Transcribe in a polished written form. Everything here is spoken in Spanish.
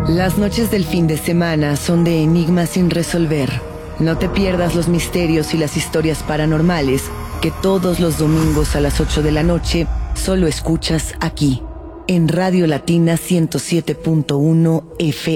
Las noches del fin de semana son de enigmas sin resolver. No te pierdas los misterios y las historias paranormales que todos los domingos a las 8 de la noche solo escuchas aquí, en Radio Latina 107.1 FM.